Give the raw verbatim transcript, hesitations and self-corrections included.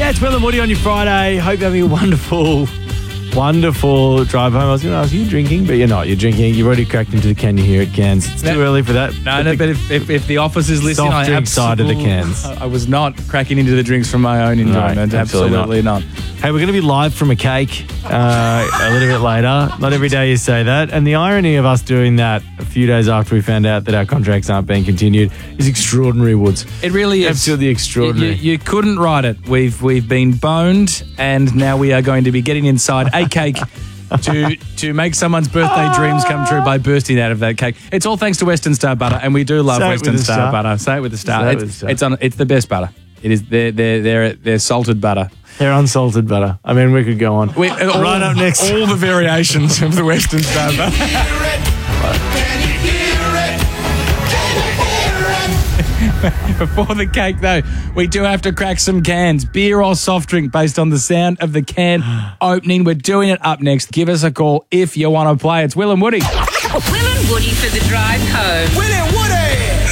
Yeah, it's Will and Woody on your Friday. Hope you're having a wonderful, wonderful drive home. I was going to ask you, drinking, but you're not. You're drinking. You've already cracked into the can you hear at cans. It's too No, early for that. No, no, but if, if, if the office is listening, Soft I drink side of the absolutely- cans. I was not cracking into the drinks from my own enjoyment. No, absolutely absolutely not. Hey, we're going to be live from a cake uh, a little bit later. Not every day you say that. And the irony of us doing that a few days after we found out that our contracts aren't being continued is extraordinary, Woods. It really is. Absolutely extraordinary. You, you, you couldn't write it. We've we've been boned, and now we are going to be getting inside a cake to to make someone's birthday dreams come true by bursting out of that cake. It's all thanks to Western Star butter, and we do love Say it Western with a Star, star. butter. Say it with a star. Say it It's, with a star. it's on. It's the best butter. It is. They're they're they're, they're salted butter. They're unsalted butter. I mean, we could go on. We, all, right up next. all the variations of the Western Star butter. Before the cake, though, we do have to crack some cans. Beer or soft drink based on the sound of the can opening. We're doing it up next. Give us a call if you want to play. It's Will and Woody. Will and Woody for the drive home. Will and Woody!